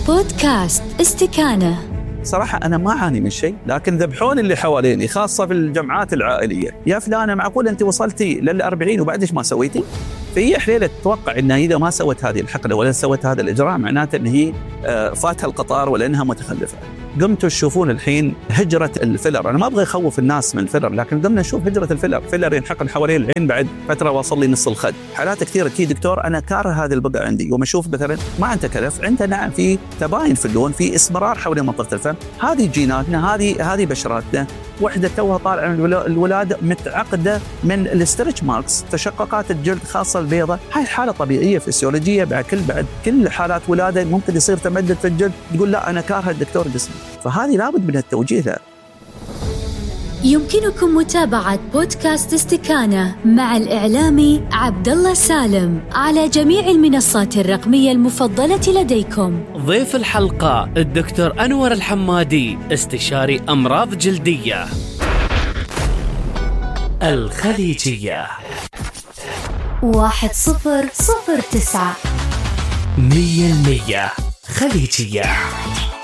بودكاست استكانة. صراحة أنا ما أعاني من شيء، لكن ذبحون اللي حواليني خاصة في الجمعات العائلية. يا فلانة معقول أنت وصلتي لل40 وبعدش ما سويتي؟ في حليلة تتوقع أنها إذا ما سوت هذه الحقنة ولا سوت هذا الإجراء معناته أن هي فاتها القطار ولا أنها متخلفة. قمتوا تشوفون الحين هجرة الفيلر. أنا ما أبغى أخوف الناس من الفيلر، لكن قمنا نشوف هجرة الفيلر. فيلر ينحقن حوالين العين بعد فترة وصل لي نص الخد. حالات كثيرة تي دكتور أنا كاره هذه البقعة عندي، وما أشوف مثلا ما عنده كلف، عنده نعم في تباين في اللون، في اسمرار حول منطقة الفم. هذه جيناتنا، هذه بشراتنا. وحدة توها طالعة من الولادة متعقدة من الاسترتش ماركس، تشققات الجلد خاصة البيضة. هاي حالة طبيعية فسيولوجية. بعد كل حالات ولادة ممكن يصير تمدد في الجلد، تقول لا أنا كارهة الدكتور جسمي. فهذه لابد من التوجيه لها. يمكنكم متابعة بودكاست استكانة مع الإعلامي عبدالله سالم على جميع المنصات الرقمية المفضلة لديكم. ضيف الحلقة الدكتور أنور الحمادي، استشاري أمراض جلدية. الخليجية 1009 100% خليجية.